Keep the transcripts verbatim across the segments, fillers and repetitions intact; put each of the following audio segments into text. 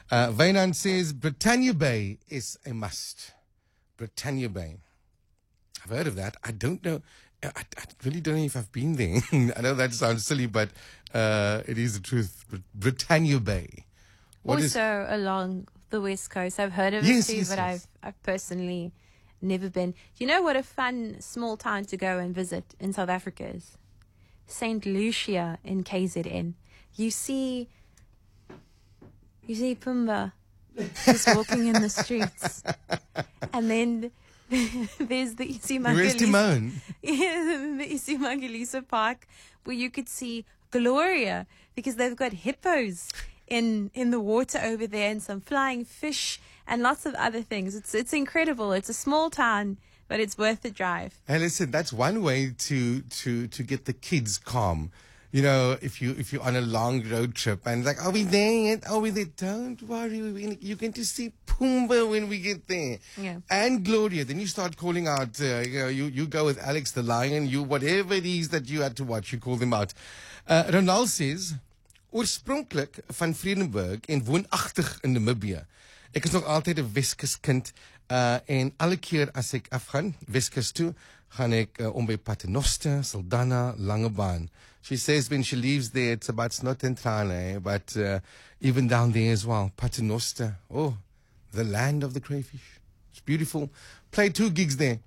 Uh, Vainan says Britannia Bay is a must. Britannia Bay. I've heard of that. I don't know. I, I really don't know if I've been there. I know that sounds silly, but uh, it is the truth. Britannia Bay. What also is... along the West Coast. I've heard of yes, it too, yes, but yes. I've, I've personally never been. You know what a fun small town to go and visit in South Africa is? Saint Lucia in K Z N. You see, you see Pumbaa just walking in the streets. And then there's the Isimangalisa. Where's Timon? Yeah, the Isimangalisa Park, where you could see Gloria, because they've got hippos in in the water over there, and some flying fish and lots of other things. It's it's incredible. It's a small town, but it's worth the drive. Hey, listen, that's one way to to to get the kids calm. You know, if you if you're on a long road trip and it's like, are we there yet? Are we there? Don't worry, we, you're going to see Pumbaa when we get there. Yeah. And Gloria. Then you start calling out. Uh, you know, you you go with Alex the lion. You whatever it is that you had to watch, you call them out. Uh, Ronald says, oorspronklik van Vredenburg en woonagtig in Namibië. Ek is nog altyd 'n Weskus kind. Uh, en alle keer as ek afgaan Weskus toe, gaan ek uh, om by Paternoster, Saldanha, Langebaan. She says when she leaves there, it's about Snot and Trane, but uh, even down there as well, Paternoster. Oh, the land of the crayfish. It's beautiful. Played two gigs there.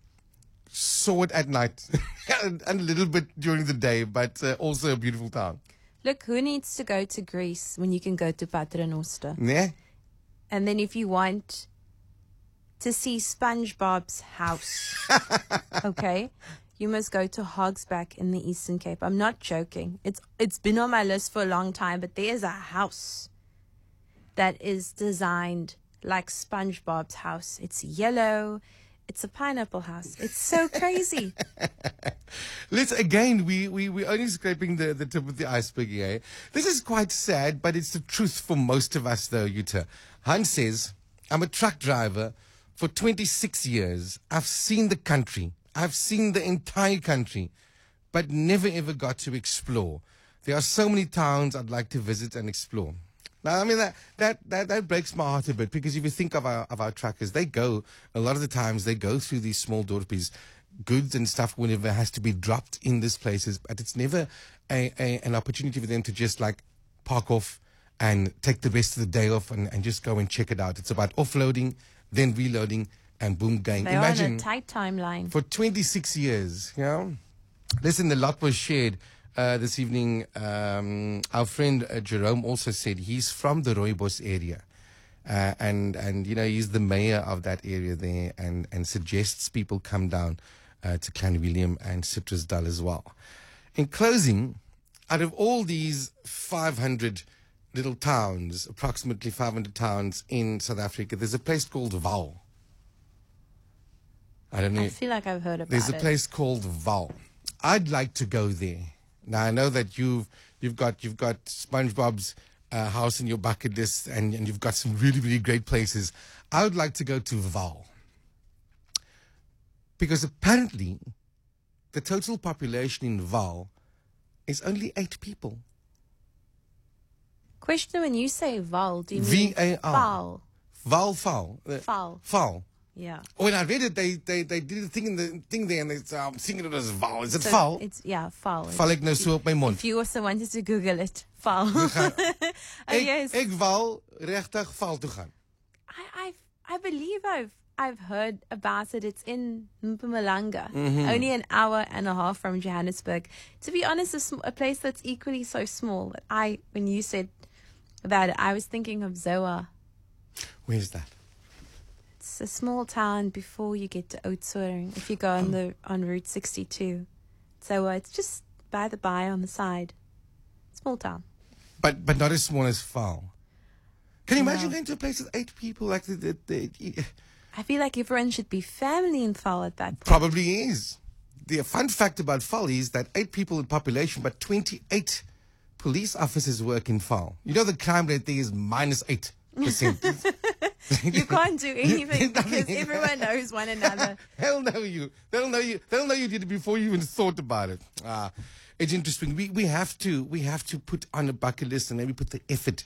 Saw it at night and a little bit during the day, but uh, also a beautiful town. Look, who needs to go to Greece when you can go to Paternoster? Yeah. And then if you want to see SpongeBob's house, okay, you must go to Hogsback in the Eastern Cape. I'm not joking. It's it's been on my list for a long time, but there's a house that is designed like SpongeBob's house. It's yellow. It's a pineapple house. It's so crazy. Let's again, we, we, we're only scraping the, the tip of the iceberg here. This is quite sad, but it's the truth for most of us, though, Jutta. Hans says, I'm a truck driver for twenty-six years. I've seen the country. I've seen the entire country, but never ever got to explore. There are so many towns I'd like to visit and explore. Now, I mean, that, that, that, that breaks my heart a bit, because if you think of our, of our truckers, they go, a lot of the times, they go through these small dorpies, goods and stuff, whenever has to be dropped in these places, but it's never a, a, an opportunity for them to just like park off and take the rest of the day off and, and just go and check it out. It's about offloading, then reloading, and boom, going. They're Imagine on a tight timeline. for twenty-six years, you know. Listen, the lot was shared uh, this evening. Um, our friend uh, Jerome also said he's from the Rooibos area. Uh, and, and, you know, he's the mayor of that area there, and, and suggests people come down uh, to Clanwilliam and Citrusdal as well. In closing, out of all these five hundred little towns, approximately five hundred towns in South Africa, there's a place called Vaal. I don't know. I feel like I've heard about There's it. a place called Vaal. I'd like to go there. Now I know that you've you've got you've got SpongeBob's uh, house in your bucket list, and, and you've got some really really great places. I would like to go to Vaal because apparently the total population in Vaal is only eight people. Question: when you say Val, do you V mean A R. Val? Vaal, Vaal, uh, Val. Vaal. Yeah. When I read it, they they they did a thing in the thing there, and they said, I'm thinking it as Vaal. Is it So Vaal? It's yeah, Val. Val ek nou so op my mond. If you also wanted to Google it, Val. oh Ek, yes. ek wou regtig Vaal toe gaan. I I've, I believe I've I've heard about it. It's in Mpumalanga, Mm-hmm. only an hour and a half from Johannesburg. To be honest, a, sm- a place that's equally so small. But I, when you said that, I was thinking of Zoa. Where's that? It's a small town before you get to Oudtshoorn. If you go on the on Route sixty-two, so uh, it's just by the by on the side. Small town. But but not as small as Vaal. Can you imagine No. going to a place with eight people? Like the, the, the, I feel like everyone should be family in Val at that point. probably is. The fun fact about Vaal is that eight people in population, but twenty-eight police officers work in Vaal. You know the crime rate there is minus eight percent. You can't do anything Nothing. because everyone knows one another. They'll know you. They'll know you. They'll know you did it before you even thought about it. Ah, it's interesting. We we have to we have to put on a bucket list and maybe put the effort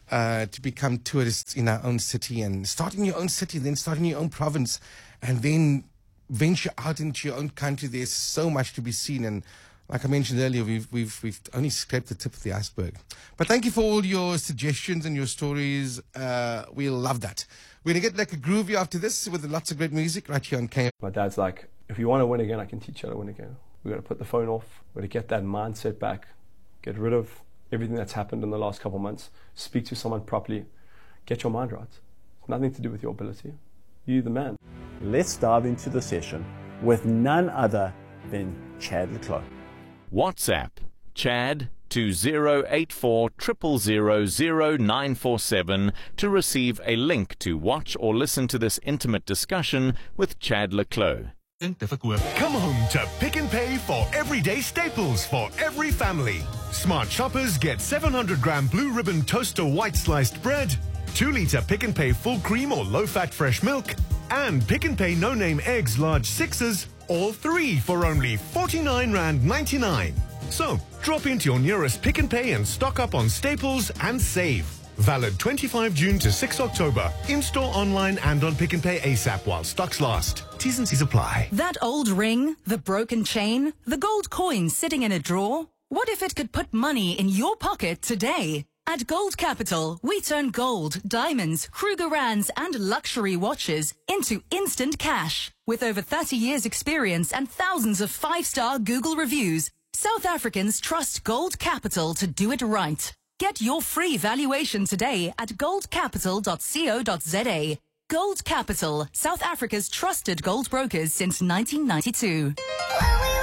uh, to become tourists in our own city and start in your own city, then start in your own province, and then venture out into your own country. There's so much to be seen, and like I mentioned earlier, we've we've we've only scraped the tip of the iceberg. But thank you for all your suggestions and your stories. Uh, we'll love that. We're gonna get like a groovy after this with lots of great music right here on K. My dad's like, if you want to win again, I can teach you how to win again. We're gonna put the phone off. We're gonna get that mindset back. Get rid of everything that's happened in the last couple of months. Speak to someone properly. Get your mind right. It's nothing to do with your ability. You're the man. Let's dive into the session with none other than Chad le Clos. WhatsApp Chad to zero eight four zero zero zero zero nine four seven to receive a link to watch or listen to this intimate discussion with Chad le Clos. Come home to Pick n Pay for everyday staples for every family. Smart shoppers get seven hundred gram Blue Ribbon Toaster white sliced bread, two litre Pick n Pay full cream or low-fat fresh milk, and Pick n Pay no-name eggs large sixes, all three for only forty-nine rand ninety-nine. So, drop into your nearest Pick n Pay and stock up on staples and save. Valid twenty-fifth June to sixth October. In-store, online and on Pick n Pay ASAP while stocks last. T's and C's apply. That old ring, the broken chain, the gold coin sitting in a drawer? What if it could put money in your pocket today? At Gold Capital, we turn gold, diamonds, Krugerrands and luxury watches into instant cash. With over thirty years experience and thousands of five-star Google reviews, South Africans trust Gold Capital to do it right. Get your free valuation today at gold capital dot co dot za. Gold Capital, South Africa's trusted gold brokers since nineteen ninety-two.